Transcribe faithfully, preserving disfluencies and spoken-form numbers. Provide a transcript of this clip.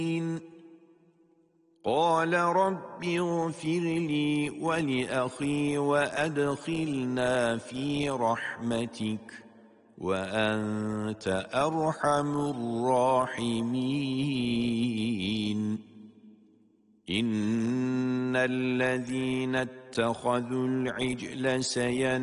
قال رب اغفر لي ولأخي وأدخلنا في رحمتك وأنت أرحم الراحمين إن الذين اتخذوا العجل سين